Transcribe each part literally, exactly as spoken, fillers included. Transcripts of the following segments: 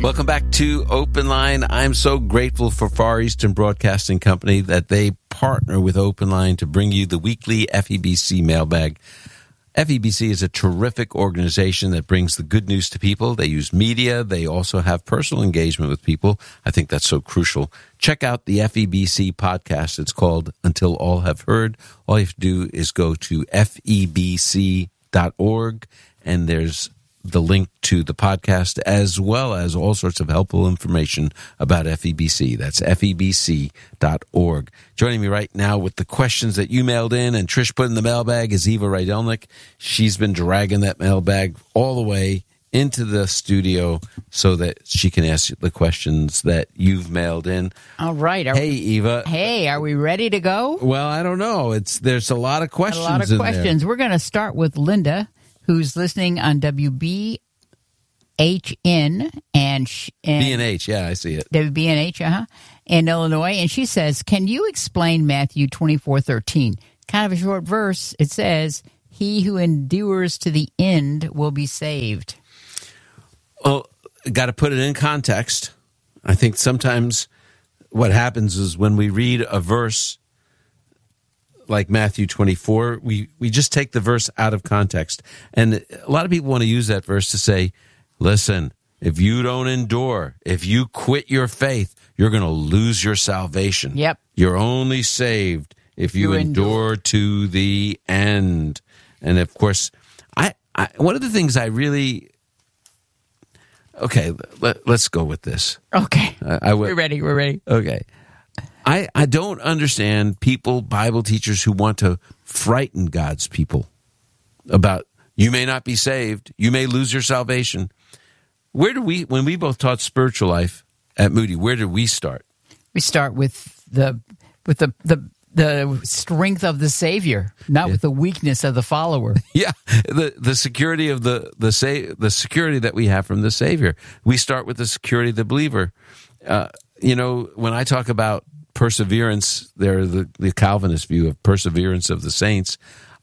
Welcome back to Open Line. I'm so grateful for Far Eastern Broadcasting Company that they partner with Open Line to bring you the weekly F E B C mailbag. F E B C is a terrific organization that brings the good news to people. They use media. They also have personal engagement with people. I think that's so crucial. Check out the F E B C podcast. It's called Until All Have Heard. All you have to do is go to F E B C dot org, and there's the link to the podcast as well as all sorts of helpful information about F E B C. That's F E B C dot org. Joining me right now with the questions that you mailed in and Trish put in the mailbag is Eva Rydelnik. She's been dragging that mailbag all the way into the studio so that she can ask the questions that you've mailed in. All right. Are hey, Eva. Hey, are we ready to go? Well, I don't know. It's There's a lot of questions in there. A lot of questions. We're going to start with Linda, who's listening on W B H N and, sh- and B and H, yeah, I see it. W B N H, uh-huh, in Illinois, and she says, "Can you explain Matthew twenty-four thirteen? Kind of a short verse. It says, "He who endures to the end will be saved." Well, got to put it in context. I think sometimes what happens is when we read a verse like Matthew twenty-four, we, we just take the verse out of context. And a lot of people want to use that verse to say, listen, if you don't endure, if you quit your faith, you're going to lose your salvation. Yep. You're only saved if you, you endure, endure to the end. And of course, I, I one of the things I really... Okay, let, let's go with this. Okay. I, I w- we're ready, we're ready. Okay. I, I don't understand people, Bible teachers, who want to frighten God's people about, you may not be saved, you may lose your salvation. Where do we, when we both taught spiritual life at Moody, where did we start? We start with the with the the, the strength of the Savior, not yeah. with the weakness of the follower. Yeah, the the security of the the sa- the security that we have from the Savior. We start with the security of the believer. Uh, you know, when I talk about perseverance, there the, the Calvinist view of perseverance of the saints,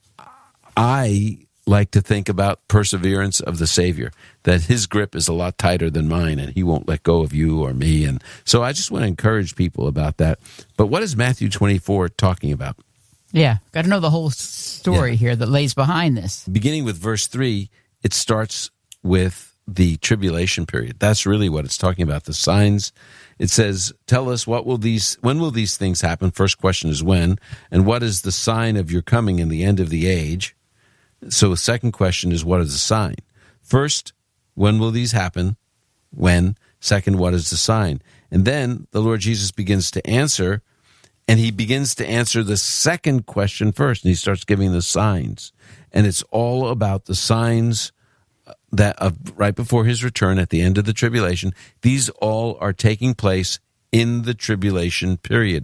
I like to think about perseverance of the Savior, that his grip is a lot tighter than mine and he won't let go of you or me. And so I just want to encourage people about that. But what is Matthew twenty-four talking about? Yeah, got to know the whole story yeah. here that lays behind this. Beginning with verse three, it starts with the tribulation period. That's really what it's talking about, the signs. It says, tell us, what will these, when will these things happen? First question is when, and what is the sign of your coming in the end of the age? So the second question is, what is the sign? First, when will these happen? When? Second, what is the sign? And then the Lord Jesus begins to answer, and he begins to answer the second question first, and he starts giving the signs. And it's all about the signs that uh, right before his return at the end of the tribulation. These all are taking place in the tribulation period.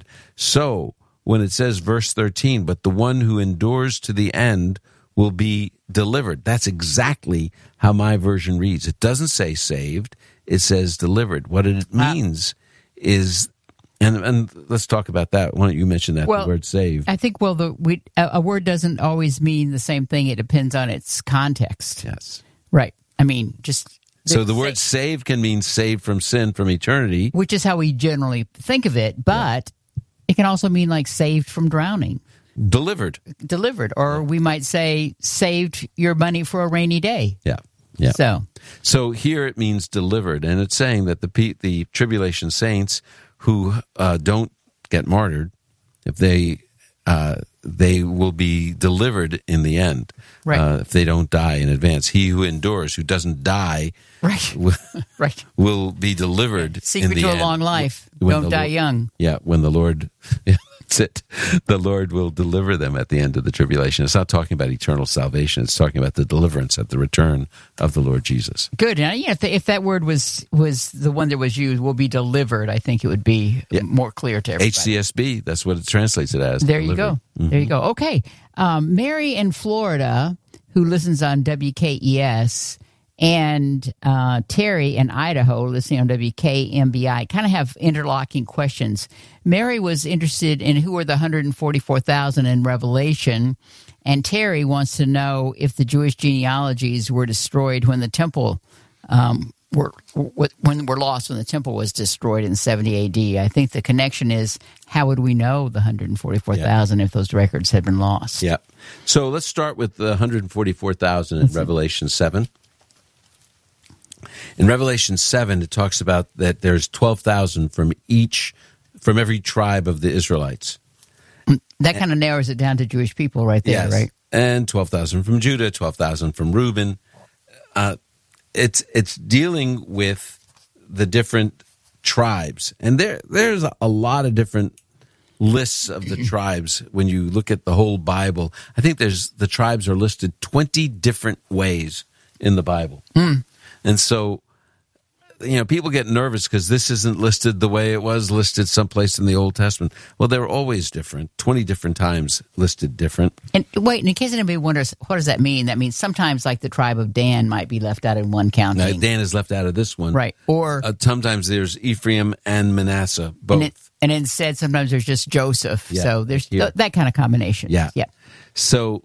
So when it says verse thirteen, but the one who endures to the end will be delivered, that's exactly how my version reads. It doesn't say saved, it says delivered. What it means uh, is, and and let's talk about that. Why don't you mention that, well, the word saved? I think, well, the we, a, a word doesn't always mean the same thing. It depends on its context. Yes. Right. I mean, just... So the word saved can mean saved from sin, from eternity. Which is how we generally think of it, but yeah. it can also mean like saved from drowning. Delivered. Delivered. Or yeah. we might say saved your money for a rainy day. Yeah. Yeah. So so here it means delivered, and it's saying that the the tribulation saints who uh, don't get martyred, if they... Uh, they will be delivered in the end, right. uh, if they don't die in advance. He who endures, who doesn't die, right. will, right. will be delivered Secret in the to end. a long life. When don't die Lord, young. Yeah, when the Lord... Yeah, that's it. The Lord will deliver them at the end of the tribulation. It's not talking about eternal salvation. It's talking about the deliverance at the return of the Lord Jesus. Good. Now, yeah, if, the, if that word was was the one that was used, will be delivered, I think it would be yeah. more clear to everybody. H C S B, that's what it translates it as. There delivered. you go. Mm-hmm. There you go. Okay. Um, Mary in Florida, who listens on W K E S, and uh, Terry in Idaho, listening on W K M B I, kind of have interlocking questions. Mary was interested in who are the one hundred forty-four thousand in Revelation, and Terry wants to know if the Jewish genealogies were destroyed when the temple um, were when were lost when the temple was destroyed in seventy A D. I think the connection is, how would we know the one hundred forty-four thousand yeah. if those records had been lost? Yeah. So let's start with the one hundred forty-four thousand in Revelation seven. In Revelation seven, it talks about that there's twelve thousand from each, from every tribe of the Israelites. That kind of narrows it down to Jewish people right there, yes. right? And twelve thousand from Judah, twelve thousand from Reuben. Uh, it's it's dealing with the different tribes. And there there's a lot of different lists of the tribes when you look at the whole Bible. I think there's the tribes are listed twenty different ways in the Bible. Mm. And so, you know, people get nervous because this isn't listed the way it was listed someplace in the Old Testament. Well, they're always different, twenty different times listed different. And wait, in case anybody wonders, what does that mean? That means sometimes, like, the tribe of Dan might be left out in one counting. Now, Dan is left out of this one. Right. Or uh, sometimes there's Ephraim and Manasseh, both. And, it, and instead, sometimes there's just Joseph. Yeah, so there's here. th- that kind of combination. Yeah. Yeah. So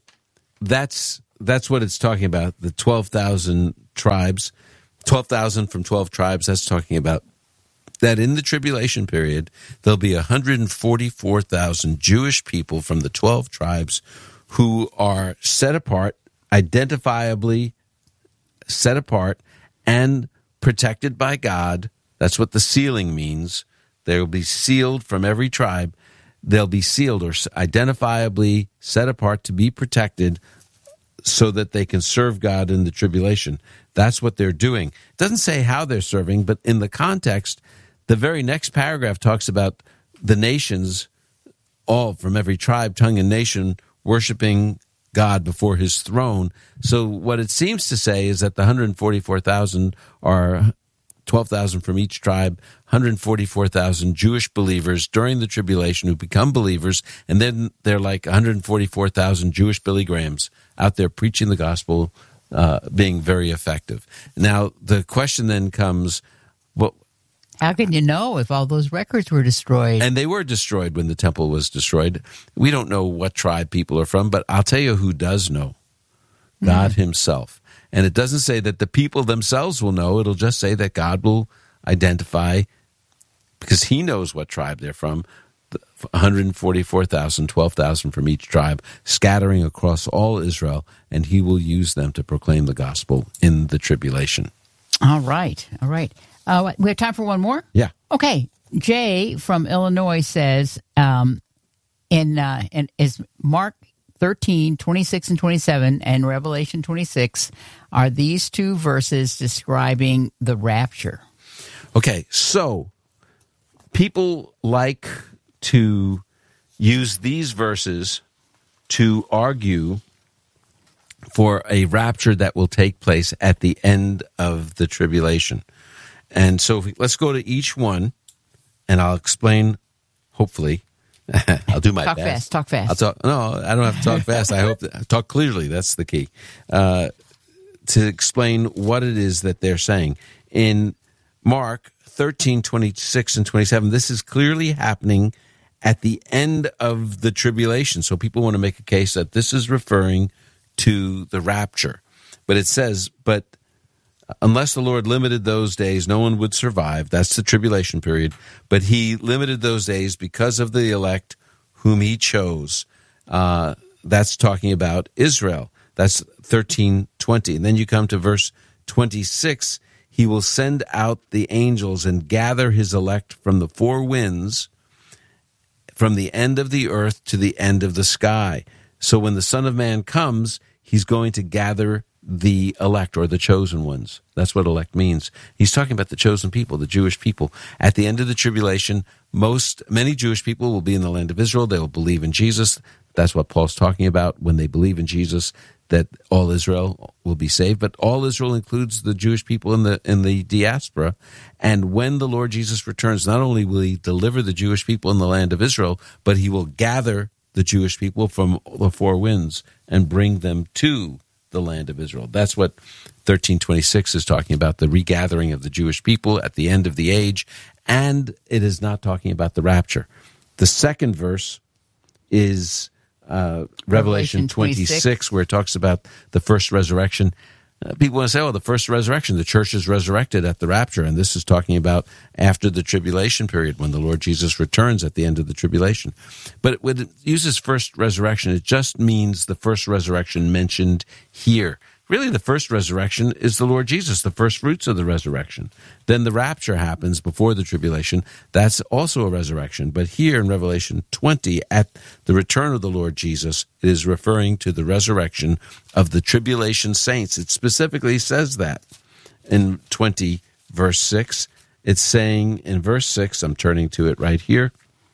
that's that's what it's talking about, the twelve thousand tribes. twelve thousand from twelve tribes, that's talking about that in the tribulation period, there'll be one hundred forty-four thousand Jewish people from the twelve tribes who are set apart, identifiably set apart, and protected by God. That's what the sealing means. They will be sealed from every tribe. They'll be sealed or identifiably set apart to be protected so that they can serve God in the tribulation. That's what they're doing. It doesn't say how they're serving, but in the context, the very next paragraph talks about the nations, all from every tribe, tongue, and nation, worshiping God before his throne. So what it seems to say is that the one hundred forty-four thousand are twelve thousand from each tribe, one hundred forty-four thousand Jewish believers during the tribulation who become believers, and then they're like one hundred forty-four thousand Jewish Billy Grahams out there preaching the gospel, uh, being very effective. Now, the question then comes, well, how can you know if all those records were destroyed? And they were destroyed when the temple was destroyed. We don't know what tribe people are from, but I'll tell you who does know. God mm-hmm. himself. And it doesn't say that the people themselves will know. It'll just say that God will identify, because he knows what tribe they're from, one hundred forty-four thousand, twelve thousand from each tribe, scattering across all Israel, and he will use them to proclaim the gospel in the tribulation. All right. All right. Uh, we have time for one more? Yeah. Okay. Jay from Illinois says, um, in, uh, in is Mark thirteen, twenty-six and twenty-seven and Revelation twenty-six, are these two verses describing the rapture? Okay, so people like to use these verses to argue for a rapture that will take place at the end of the tribulation. And so if we, let's go to each one, and I'll explain, hopefully. I'll do my talk best. Talk fast, talk fast. I'll talk, no, I don't have to talk fast. I hope that, talk clearly. That's the key. Uh, to explain what it is that they're saying. In Mark thirteen, twenty-six and twenty-seven, this is clearly happening at the end of the tribulation. So people want to make a case that this is referring to the rapture. But it says, but unless the Lord limited those days, no one would survive. That's the tribulation period. But he limited those days because of the elect whom he chose. Uh, that's talking about Israel. That's thirteen twenty. And then you come to verse twenty-six. He will send out the angels and gather his elect from the four winds, from the end of the earth to the end of the sky. So when the Son of Man comes, he's going to gather the elect, or the chosen ones. That's what elect means. He's talking about the chosen people, the Jewish people. At the end of the tribulation, most, many Jewish people will be in the land of Israel. They will believe in Jesus. That's what Paul's talking about. When they believe in Jesus, that all Israel will be saved. But all Israel includes the Jewish people in the in the diaspora. And when the Lord Jesus returns, not only will he deliver the Jewish people in the land of Israel, but he will gather the Jewish people from the four winds and bring them to the land of Israel. That's what thirteen twenty-six is talking about, the regathering of the Jewish people at the end of the age, and it is not talking about the rapture. The second verse is uh, Revelation, Revelation twenty-six, where it talks about the first resurrection. Uh, people want to say, oh, the first resurrection, the church is resurrected at the rapture. And this is talking about after the tribulation period when the Lord Jesus returns at the end of the tribulation. But when it uses first resurrection, it just means the first resurrection mentioned here. Really, the first resurrection is the Lord Jesus, the first fruits of the resurrection. Then the rapture happens before the tribulation. That's also a resurrection. But here in Revelation twenty, at the return of the Lord Jesus, it is referring to the resurrection of the tribulation saints. It specifically says that in twenty, verse six. It's saying in verse six, I'm turning to it right here.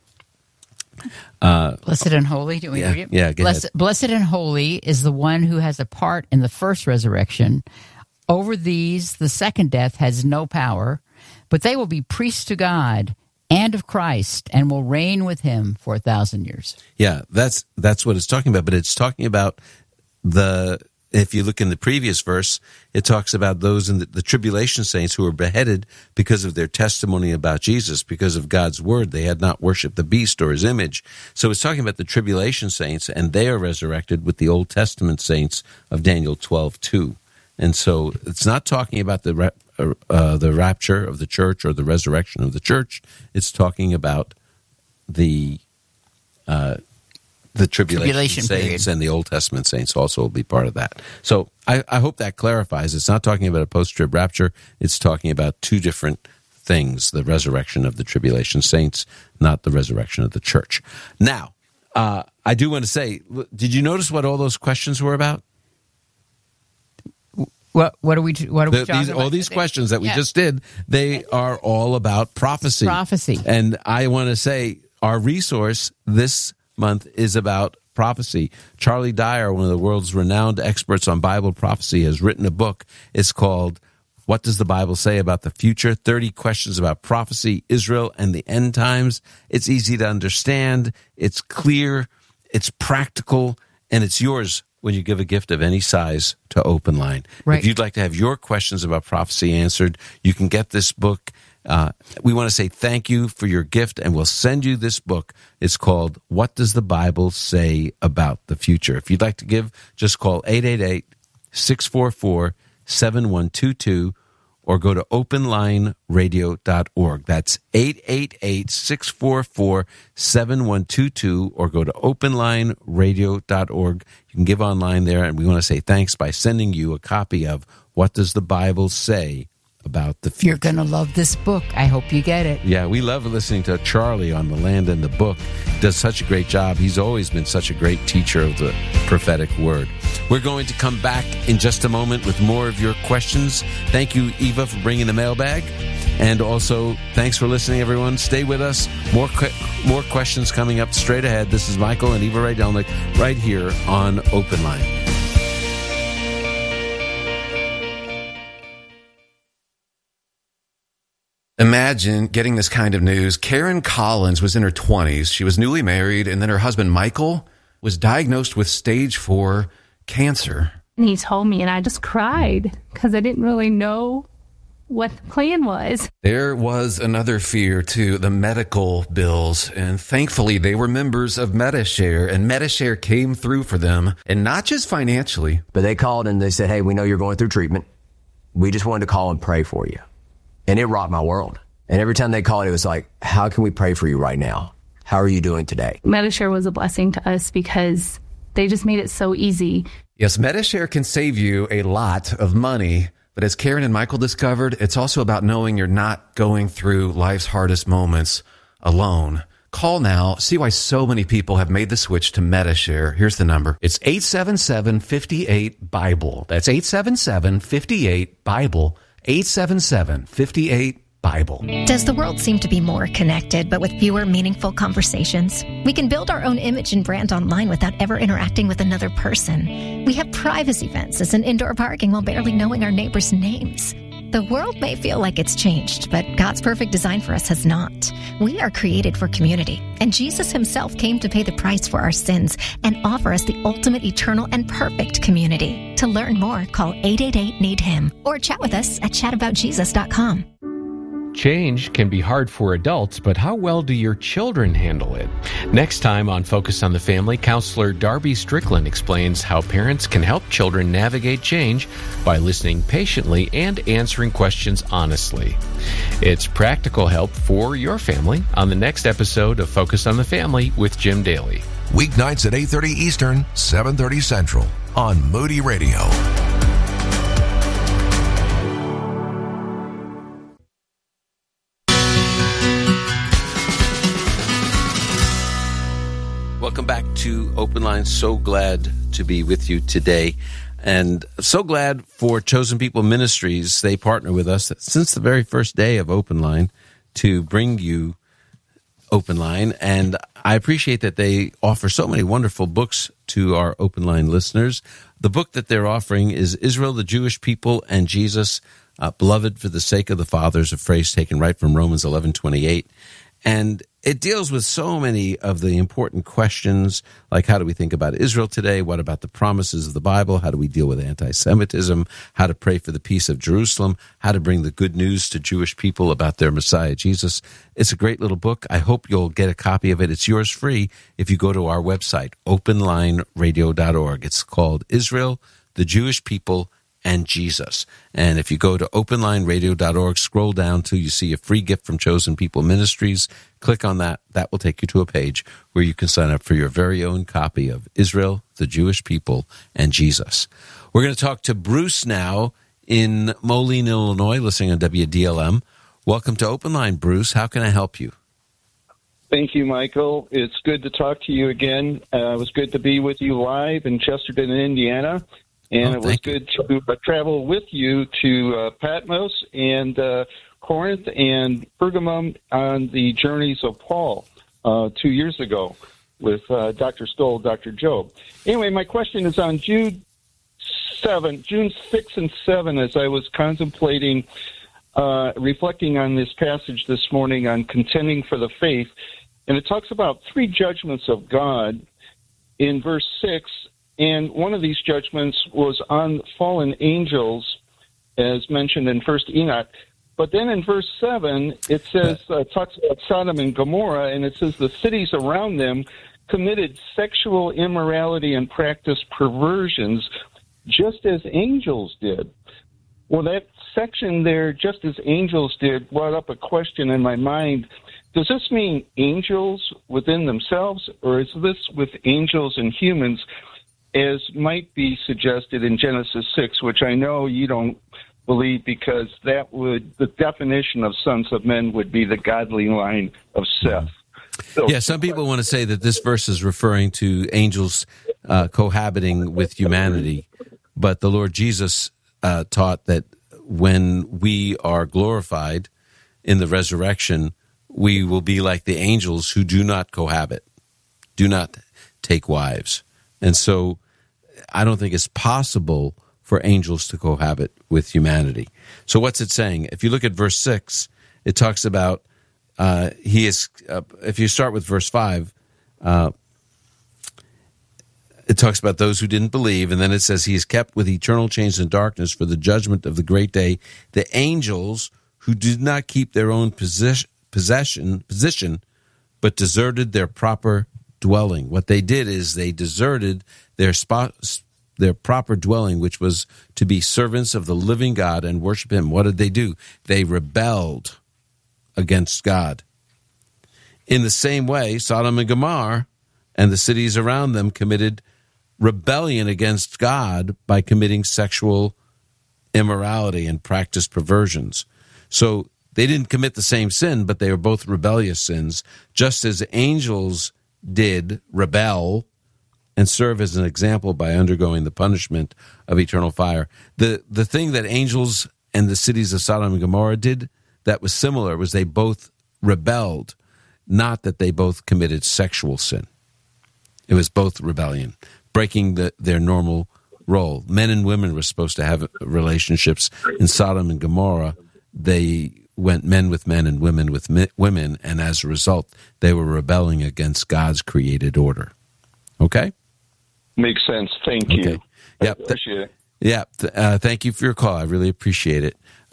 Uh, blessed and holy. Do we yeah, read it? Yeah, go blessed, ahead. Blessed and holy is the one who has a part in the first resurrection. Over these, the second death has no power, but they will be priests to God and of Christ and will reign with him for a thousand years. Yeah, that's that's what it's talking about. But it's talking about the, if you look in the previous verse, it talks about those in the, the tribulation saints who were beheaded because of their testimony about Jesus, because of God's word. They had not worshipped the beast or his image. So it's talking about the tribulation saints, and they are resurrected with the Old Testament saints of Daniel twelve two. And so it's not talking about the uh, the rapture of the church or the resurrection of the church. It's talking about the uh The tribulation, tribulation saints period. And the Old Testament saints also will be part of that. So I, I hope that clarifies. It's not talking about a post-trib rapture. It's talking about two different things, the resurrection of the tribulation saints, not the resurrection of the church. Now, uh, I do want to say, did you notice what all those questions were about? What what are we what are we The, talking these, about? all these questions that we Yeah. just did, they are all about prophecy. Prophecy. And I want to say our resource this month is about prophecy. Charlie Dyer, one of the world's renowned experts on Bible prophecy, has written a book. It's called What Does the Bible Say About the Future? thirty Questions About Prophecy, Israel, and the End Times. It's easy to understand. It's clear. It's practical. And it's yours when you give a gift of any size to Open Line. Right. If you'd like to have your questions about prophecy answered, you can get this book. Uh, we want to say thank you for your gift, and we'll send you this book. It's called What Does the Bible Say About the Future? If you'd like to give, just call eight eight eight, six four four, seven one two two or go to open line radio dot org. That's eight eight eight, six four four, seven one two two or go to open line radio dot org. You can give online there, and we want to say thanks by sending you a copy of What Does the Bible Say About the Future? You're going to love this book. I hope you get it. Yeah, we love listening to Charlie on The Land and the Book. He does such a great job. He's always been such a great teacher of the prophetic word. We're going to come back in just a moment with more of your questions. Thank you, Eva, for bringing the mailbag. And also, thanks for listening, everyone. Stay with us. More que- more questions coming up straight ahead. This is Michael and Eva Rydelnik right here on Open Line. Imagine getting this kind of news. Karen Collins was in her twenties. She was newly married, and then her husband, Michael, was diagnosed with stage four cancer. And he told me, and I just cried because I didn't really know what the plan was. There was another fear, too, the medical bills. And thankfully, they were members of Medi-Share, and Medi-Share came through for them, and not just financially. But they called and they said, hey, we know you're going through treatment. We just wanted to call and pray for you. And it rocked my world. And every time they called, it was like, how can we pray for you right now? How are you doing today? Medi-Share was a blessing to us because they just made it so easy. Yes, Medi-Share can save you a lot of money. But as Karen and Michael discovered, it's also about knowing you're not going through life's hardest moments alone. Call now. See why so many people have made the switch to Medi-Share. Here's the number. It's eight seven seven, five eight, Bible. That's eight seven seven, five eight, Bible. eight seven seven, five eight, Bible. Does the world seem to be more connected, but with fewer meaningful conversations? We can build our own image and brand online without ever interacting with another person. We have privacy fences and indoor parking while barely knowing our neighbors' names. The world may feel like it's changed, but God's perfect design for us has not. We are created for community, and Jesus himself came to pay the price for our sins and offer us the ultimate, eternal, and perfect community. To learn more, call eight eight eight, need him or chat with us at chat about jesus dot com. Change can be hard for adults, but how well do your children handle it? Next time on Focus on the Family, counselor Darby Strickland explains how parents can help children navigate change by listening patiently and answering questions honestly. It's practical help for your family on the next episode of Focus on the Family with Jim Daly. Weeknights at eight thirty Eastern, seven thirty Central on Moody Radio. Welcome back to Open Line. So glad to be with you today. And so glad for Chosen People Ministries. They partner with us since the very first day of Open Line to bring you Open Line. And I appreciate that they offer so many wonderful books to our Open Line listeners. The book that they're offering is Israel, the Jewish People, and Jesus, uh, Beloved for the Sake of the Fathers, a phrase taken right from Romans eleven twenty-eight. And it deals with so many of the important questions, like how do we think about Israel today? What about the promises of the Bible? How do we deal with anti-Semitism? How to pray for the peace of Jerusalem? How to bring the good news to Jewish people about their Messiah, Jesus? It's a great little book. I hope you'll get a copy of it. It's yours free if you go to our website, open line radio dot org. It's called Israel, the Jewish People, and Jesus. And if you go to open line radio dot org, scroll down till you see a free gift from Chosen People Ministries. Click on that. That will take you to a page where you can sign up for your very own copy of Israel, the Jewish People, and Jesus. We're going to talk to Bruce now in Moline, Illinois, listening on W D L M. Welcome to Open Line, Bruce. How can I help you? Thank you, Michael. It's good to talk to you again. Uh, it was good to be with you live in Chesterton, Indiana. And oh, it was good to uh, travel with you to uh, Patmos and uh, Corinth and Pergamum on the journeys of Paul uh, two years ago with uh, Doctor Stoll, Doctor Job. Anyway, my question is on June seventh, June sixth and seventh, as I was contemplating, uh, reflecting on this passage this morning on contending for the faith, and it talks about three judgments of God in verse six. And one of these judgments was on fallen angels, as mentioned in First Enoch. But then in verse seven, it says, uh, talks about Sodom and Gomorrah, and it says the cities around them committed sexual immorality and practiced perversions, just as angels did. Well, that section there, just as angels did, brought up a question in my mind. Does this mean angels within themselves, or is this with angels and humans, as might be suggested in Genesis six, which I know you don't believe, because that would, the definition of sons of men would be the godly line of Seth. So, yeah, some people want to say that this verse is referring to angels uh, cohabiting with humanity, but the Lord Jesus uh, taught that when we are glorified in the resurrection, we will be like the angels who do not cohabit, do not take wives. And so I don't think it's possible for angels to cohabit with humanity. So what's it saying? If you look at verse six, it talks about, uh, he is, uh, if you start with verse five, uh, it talks about those who didn't believe, and then it says he is kept with eternal chains and darkness for the judgment of the great day. The angels who did not keep their own position, possession, position, but deserted their proper dwelling. What they did is they deserted their spot, their proper dwelling, which was to be servants of the living God and worship him. What did they do? They rebelled against God. In the same way, Sodom and Gomorrah and the cities around them committed rebellion against God by committing sexual immorality and practiced perversions. So they didn't commit the same sin, but they were both rebellious sins, just as angels did rebel and serve as an example by undergoing the punishment of eternal fire. The the thing that angels and the cities of Sodom and Gomorrah did that was similar was they both rebelled, not that they both committed sexual sin. It was both rebellion, breaking the, their normal role. Men and women were supposed to have relationships. In Sodom and Gomorrah, they went men with men and women with mi- women, and as a result, they were rebelling against God's created order. Okay? Makes sense. Thank you. Okay. Yep. I appreciate it. Yeah. Uh, thank you for your call. I really appreciate it.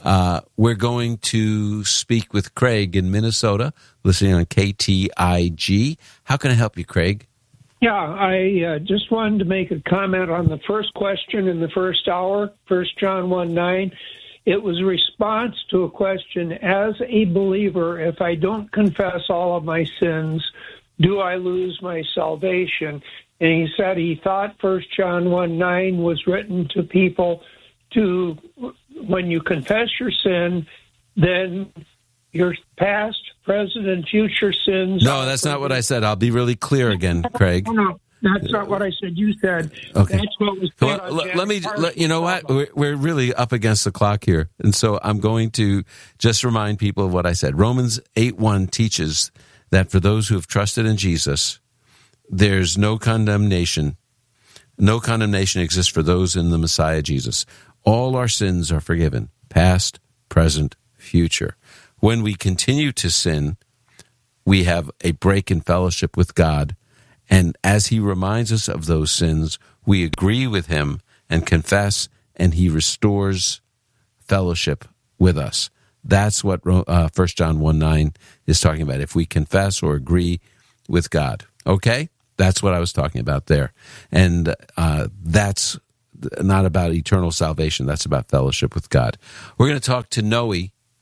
Uh, we're going to speak with Craig in Minnesota, listening on K T I G. How can I help you, Craig? Yeah, I uh, just wanted to make a comment on the first question in the first hour, First John one nine. It was a response to a question, as a believer, if I don't confess all of my sins, do I lose my salvation? And he said he thought First John one nine was written to people to, when you confess your sin, then your past, present, and future sins. No, that's not what I said. I'll be really clear again, Craig. No, no, that's not what I said. You said okay. That's what was said. Well, let, let me, let, you know what? We're, we're really up against the clock here. And so I'm going to just remind people of what I said. Romans eight one teaches that for those who have trusted in Jesus, there's no condemnation. No condemnation exists for those in the Messiah Jesus. All our sins are forgiven, past, present, future. When we continue to sin, we have a break in fellowship with God. And as he reminds us of those sins, we agree with him and confess, and he restores fellowship with us. That's what uh, First John one nine is talking about, if we confess or agree with God. Okay? That's what I was talking about there. And uh, that's not about eternal salvation. That's about fellowship with God. We're going to talk to Noe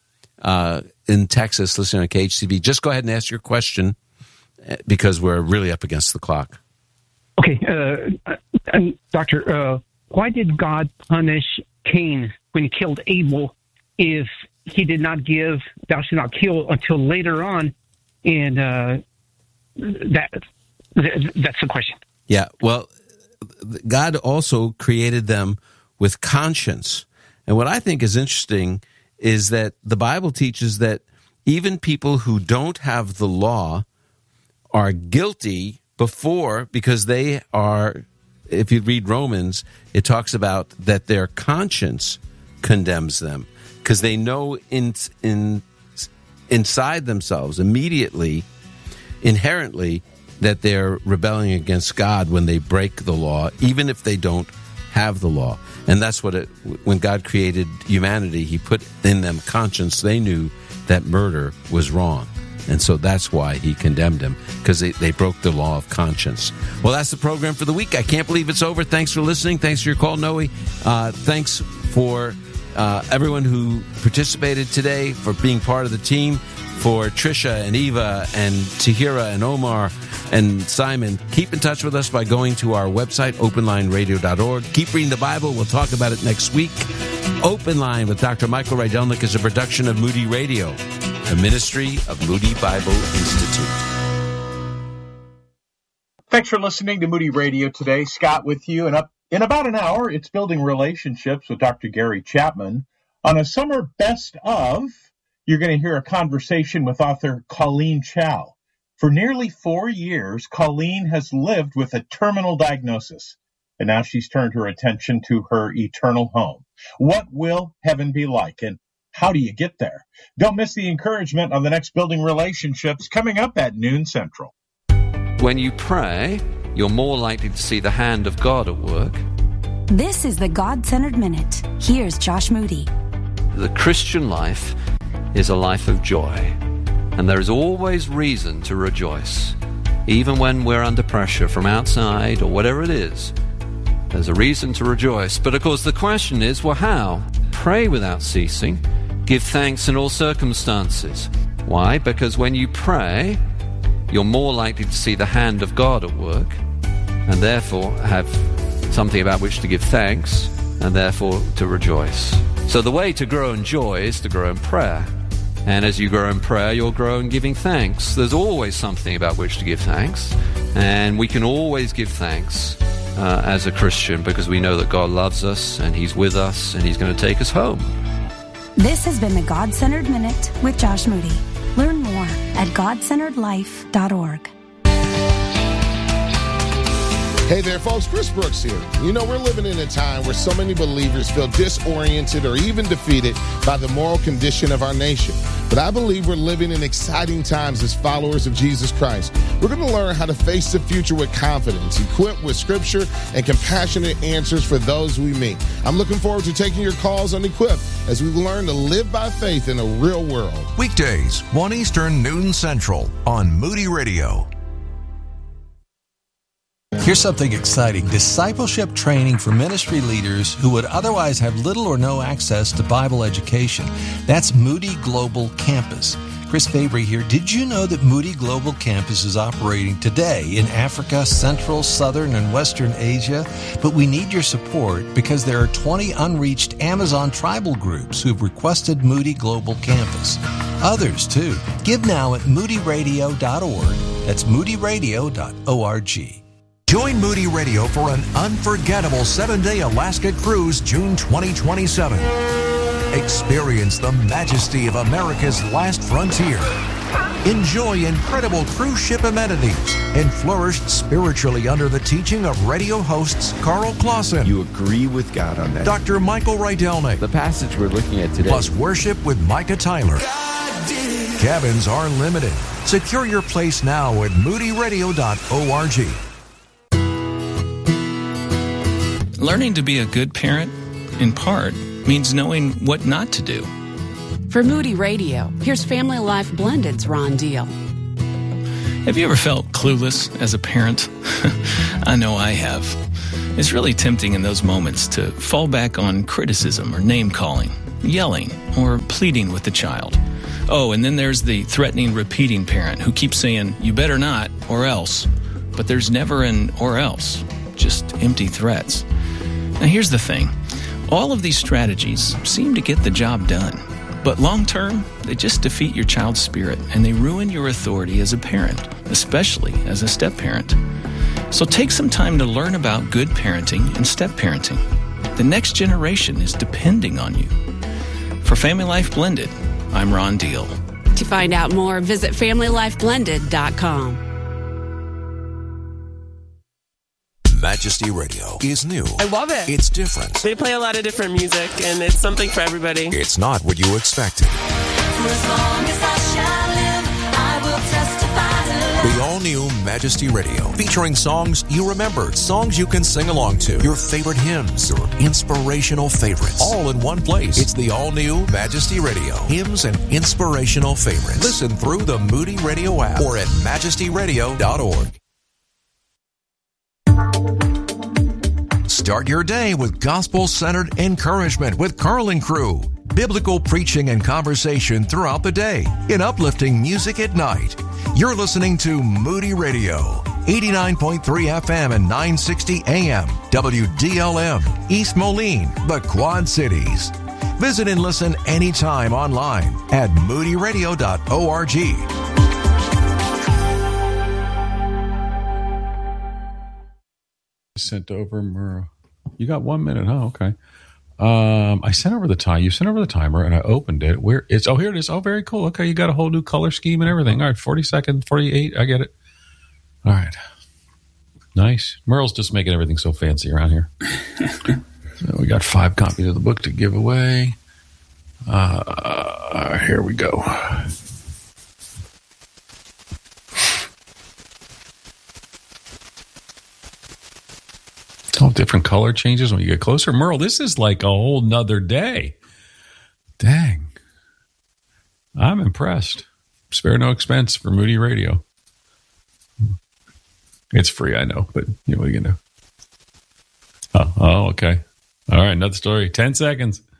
uh, in Texas, listening on K H C V. Just go ahead and ask your question because we're really up against the clock. Okay. Uh, and Doctor, uh, why did God punish Cain when he killed Abel if he did not give thou shalt not kill until later on? And uh, that that's the question. Yeah, well, God also created them with conscience. And what I think is interesting is that the Bible teaches that even people who don't have the law are guilty before, because they are, if you read Romans, it talks about that their conscience condemns them, because they know in, in inside themselves immediately, inherently, that they're rebelling against God when they break the law, even if they don't have the law. And that's what it, when God created humanity, he put in them conscience. They knew that murder was wrong. And so that's why he condemned them, because they, they broke the law of conscience. Well, that's the program for the week. I can't believe it's over. Thanks for listening. Thanks for your call, Noe. Uh, thanks for uh, everyone who participated today, for being part of the team, for Tricia and Eva and Tahira and Omar and Simon. Keep in touch with us by going to our website, open line radio dot org. Keep reading the Bible. We'll talk about it next week. Open Line with Doctor Michael Rydelnik is a production of Moody Radio, a ministry of Moody Bible Institute. Thanks for listening to Moody Radio today. Scott with you. And up in about an hour, it's Building Relationships with Doctor Gary Chapman. On a summer best of, you're going to hear a conversation with author Colleen Chow. For nearly four years, Colleen has lived with a terminal diagnosis, and now she's turned her attention to her eternal home. What will heaven be like, and how do you get there? Don't miss the encouragement on the next Building Relationships coming up at noon Central. When you pray, you're more likely to see the hand of God at work. This is the God-Centered Minute. Here's Josh Moody. The Christian life is a life of joy, and there is always reason to rejoice. Even when we're under pressure from outside or whatever it is, there's a reason to rejoice. But of course the question is, well, how? Pray without ceasing. Give thanks in all circumstances. Why? Because when you pray, you're more likely to see the hand of God at work, and therefore have something about which to give thanks, and therefore to rejoice. So the way to grow in joy is to grow in prayer. And as you grow in prayer, you'll grow in giving thanks. There's always something about which to give thanks. And we can always give thanks uh, as a Christian, because we know that God loves us and he's with us and he's going to take us home. This has been the God-Centered Minute with Josh Moody. Learn more at god centered life dot org. Hey there, folks. Chris Brooks here. You know, we're living in a time where so many believers feel disoriented or even defeated by the moral condition of our nation. but I believe we're living in exciting times as followers of Jesus Christ. We're going to learn how to face the future with confidence, equipped with scripture and compassionate answers for those we meet. I'm looking forward to taking your calls on Equip as we learn to live by faith in a real world. Weekdays, one Eastern, noon Central on Moody Radio. Here's something exciting. Discipleship training for ministry leaders who would otherwise have little or no access to Bible education. That's Moody Global Campus. Chris Fabry here. Did you know that Moody Global Campus is operating today in Africa, Central, Southern, and Western Asia? But we need your support because there are twenty unreached Amazon tribal groups who've requested Moody Global Campus. Others, too. Give now at moody radio dot org. That's moody radio dot org. Join Moody Radio for an unforgettable seven-day Alaska cruise June twenty twenty-seven. Experience the majesty of America's last frontier. Enjoy incredible cruise ship amenities and flourish spiritually under the teaching of radio hosts Carl Clausen. You agree with God on that. Doctor Michael Rydelnik. The passage we're looking at today. Plus worship with Micah Tyler. Cabins are limited. Secure your place now at moody radio dot org. Learning to be a good parent, in part, means knowing what not to do. For Moody Radio, here's Family Life Blended's Ron Deal. Have you ever felt clueless as a parent? I know I have. It's really tempting in those moments to fall back on criticism or name-calling, yelling, or pleading with the child. Oh, and then there's the threatening, repeating parent who keeps saying, you better not, or else. But there's never an or else, just empty threats. Now here's the thing. All of these strategies seem to get the job done. But long term, they just defeat your child's spirit and they ruin your authority as a parent, especially as a step-parent. So take some time to learn about good parenting and step-parenting. The next generation is depending on you. For Family Life Blended, I'm Ron Deal. To find out more, visit family life blended dot com. Majesty Radio is new. I love it. It's different. They play a lot of different music, and it's something for everybody. It's not what you expected. For as long as I shall live, I will testify to love. The all-new Majesty Radio, featuring songs you remember, songs you can sing along to, your favorite hymns, your inspirational favorites, all in one place. It's the all-new Majesty Radio, hymns and inspirational favorites. Listen through the Moody Radio app or at majesty radio dot org. Start your day with gospel-centered encouragement with Carl and Crew. Biblical preaching and conversation throughout the day in uplifting music at night. You're listening to Moody Radio, eighty-nine point three F M and nine sixty A M, W D L M, East Moline, the Quad Cities. Visit and listen anytime online at moody radio dot org. Sent over Murrow. You got one minute, huh? Okay. Um, I sent over the time. You sent over the timer, and I opened it. Where it's? Oh, here it is. Oh, very cool. Okay, you got a whole new color scheme and everything. All right, forty seconds, forty-eight. I get it. All right, nice. Merle's just making everything so fancy around here. So we got five copies of the book to give away. Uh, uh here we go. Oh, different color changes when you get closer. Merle, this is like a whole nother day. Dang. I'm impressed. Spare no expense for Moody Radio. It's free, I know, but you know what are you going to do? Oh, oh, okay. All right, another story. Ten seconds.